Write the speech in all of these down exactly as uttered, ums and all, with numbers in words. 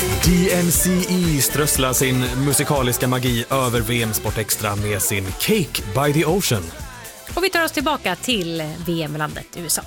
D M C E strösslar sin musikaliska magi över V M Sport Extra med sin Cake by the Ocean. Och vi tar oss tillbaka till V M-landet U S A.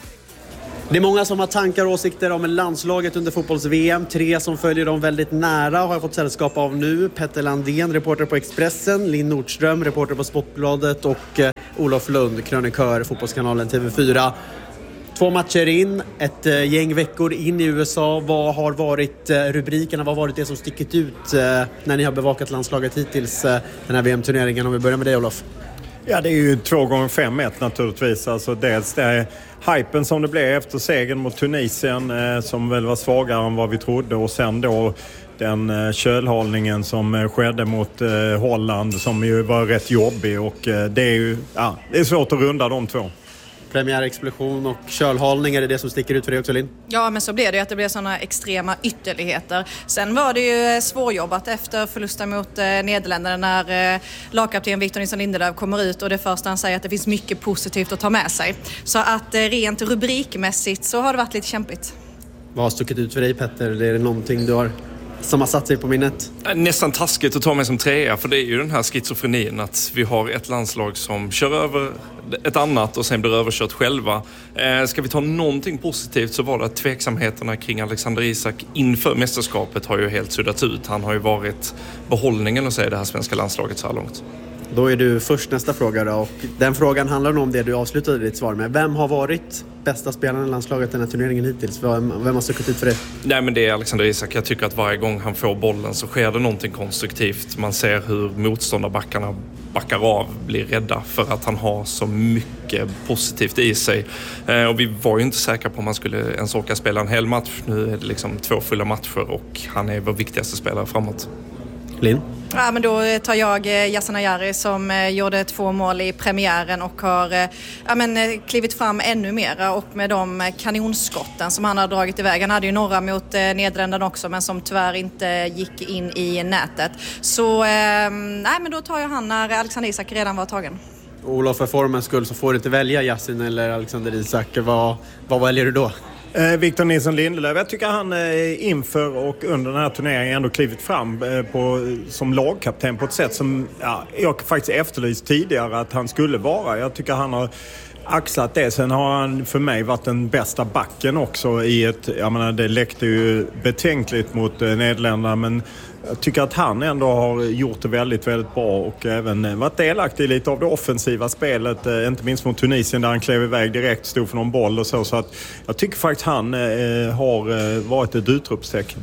Det är många som har tankar och åsikter om landslaget under fotbolls-V M. Tre som följer dem väldigt nära har jag fått sällskap av nu. Petter Landén, reporter på Expressen. Linn Nordström, reporter på Sportbladet. Och eh, Olof Lund, krönikör, fotbollskanalen T V fyra. Två matcher in, ett eh, gäng veckor in i U S A. Vad har varit eh, rubrikerna? Vad har varit det som stickit ut eh, när ni har bevakat landslaget hittills eh, den här V M-turneringen? Om vi börjar med dig, Olof. Ja, det är ju två gånger fem ett naturligtvis. Alltså dels det är hypen som det blev efter segern mot Tunisien eh, som väl var svagare än vad vi trodde. Och sen då den eh, kölhållningen som eh, skedde mot eh, Holland som ju var rätt jobbig. Och eh, det är ju ja, det är svårt att runda de två. Premiärexplosion och kölhållning, är det det som sticker ut för dig också, Linn? Ja, men så blev det ju att det blev sådana extrema ytterligheter. Sen var det ju svårjobbat efter förlusten mot eh, Nederländerna när eh, lagkapten Victor Nilsson Lindelöf kommer ut och det första han säger att det finns mycket positivt att ta med sig. Så att eh, rent rubrikmässigt så har det varit lite kämpigt. Vad har stuckit ut för dig, Petter? Är det någonting du har som har satt sig på minnet? Nästan taskigt att ta med som trea, för det är ju den här schizofrenin att vi har ett landslag som kör över ett annat och sen blir överkört själva. Eh, ska vi ta någonting positivt så var det att tveksamheterna kring Alexander Isak inför mästerskapet har ju helt suddats ut. Han har ju varit behållningen att säga det här svenska landslaget så här långt. Då är du först nästa fråga då, och den frågan handlar om det du avslutade ditt svar med. Vem har varit bästa spelaren i landslaget den här turneringen hittills? Vem, vem har stuckit ut för det? Nej, men det är Alexander Isak. Jag tycker att varje gång han får bollen så sker det någonting konstruktivt. Man ser hur motståndarbackarna backar av, blir rädda för att han har så mycket positivt i sig. Eh, och vi var ju inte säkra på om han skulle ens orka spela en hel match. Nu är det liksom två fulla matcher och han är vår viktigaste spelare framåt. Linn? Ja, men då tar jag Yasin Ayari som eh, gjorde två mål i premiären och har eh, ja, men, eh, klivit fram ännu mera, och med de kanonskotten som han har dragit iväg. Han hade ju några mot eh, Nederländerna också, men som tyvärr inte gick in i nätet. Så eh, nej, men då tar jag han när Alexander Isak redan var tagen. Olof, för formens skull så får du inte välja Yasin eller Alexander Isak. Vad, vad väljer du då? Eh, Victor Nilsson Lindelöf, jag tycker han eh, inför och under den här turneringen ändå klivit fram eh, på, som lagkapten på ett sätt som ja, jag faktiskt efterlyst tidigare att han skulle vara. Jag tycker han har axlat det. Sen har han för mig varit den bästa backen också i ett, jag menar det läckte ju betänkligt mot eh, Nederländerna, men jag tycker att han ändå har gjort det väldigt, väldigt bra och även varit delaktig i lite av det offensiva spelet, inte minst mot Tunisien där han klev iväg direkt, stod för någon boll och så. Så att jag tycker faktiskt han eh, har varit ett utropstecken.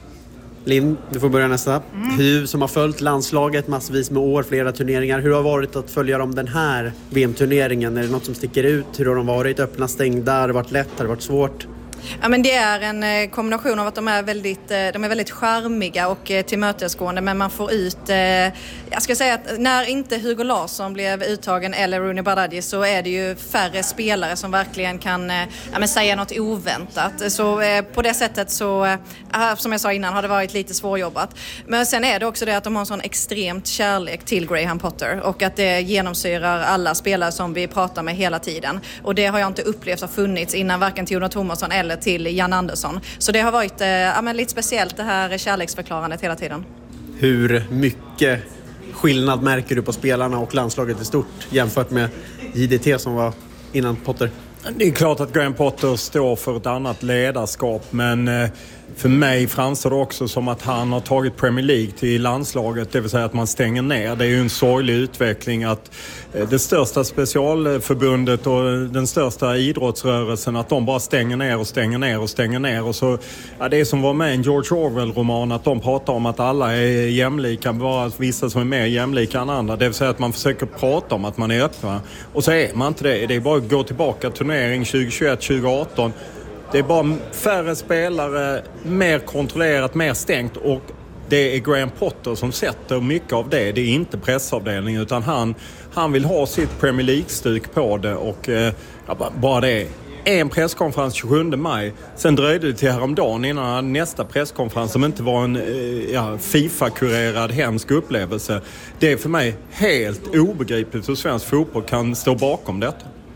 Linn, du får börja nästa. Mm. Hur som har följt landslaget massvis med år, flera turneringar. Hur har det varit att följa dem den här V M-turneringen? Är det något som sticker ut? Hur har de varit? Öppna, stängda? Har det varit lätt? Har det varit svårt? Ja, men det är en kombination av att de är väldigt, de är väldigt charmiga och tillmötesgående, men man får ut, jag ska säga att när inte Hugo Larsson blev uttagen eller Rooney Bardghji så är det ju färre spelare som verkligen kan ja, men säga något oväntat. Så på det sättet så, som jag sa innan, har det varit lite svårjobbat. Men sen är det också det att de har en sån extremt kärlek till Graham Potter och att det genomsyrar alla spelare som vi pratar med hela tiden. Och det har jag inte upplevt har funnits innan varken till Jonas Thomasson eller till Jan Andersson. Så det har varit eh, ja, men lite speciellt det här kärleksförklarandet hela tiden. Hur mycket skillnad märker du på spelarna och landslaget i stort jämfört med J D T som var innan Potter? Det är klart att Graham Potter står för ett annat ledarskap, men eh, för mig framstår det också som att han har tagit Premier League till landslaget, det vill säga att man stänger ner. Det är ju en sorglig utveckling att eh, det största specialförbundet och den största idrottsrörelsen, att de bara stänger ner och stänger ner och stänger ner. Och så, ja, det är som var med en George Orwell-roman, att de pratar om att alla är jämlika, bara vissa som är mer jämlika än andra. Det vill säga att man försöker prata om att man är öppna. Och så är man inte det. Det är bara att gå tillbaka till turnering tjugo tjugoett tjugo arton. Det är bara färre spelare, mer kontrollerat, mer stängt, och det är Graham Potter som sätter mycket av det. Det är inte pressavdelningen, utan han, han vill ha sitt Premier League-stuk på det, och eh, bara det. En presskonferens tjugosjunde maj, sen dröjde det till häromdagen innan nästa presskonferens som inte var en eh, ja, FIFA-kurerad hemsk upplevelse. Det är för mig helt obegripligt hur svensk fotboll kan stå bakom detta.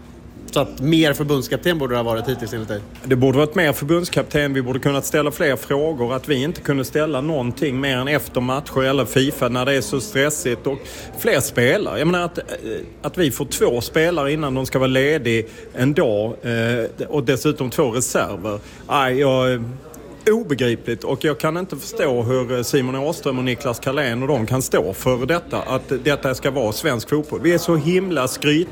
Så att mer förbundskapten borde det ha varit hittills enligt dig? Det borde varit mer förbundskapten. Vi borde kunnat ställa fler frågor. Att vi inte kunde ställa någonting mer än efter matcher eller FIFA när det är så stressigt. Och fler spelare. Jag menar att, att vi får två spelare innan de ska vara ledig en dag. Eh, och dessutom två reserver. Aj, jag... obegripligt, och jag kan inte förstå hur Simon Åström och Niklas Carlén och de kan stå för detta, att detta ska vara svensk fotboll. Vi är så himla skryt